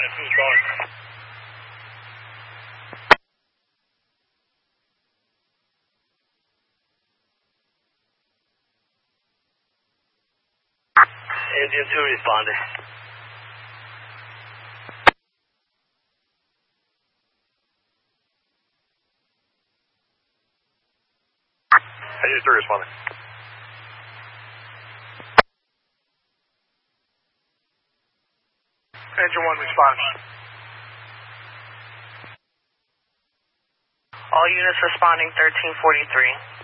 got it. Who's going? Engine 2 responded. Engine 3 responding. Engine 1 response. All units responding 1343.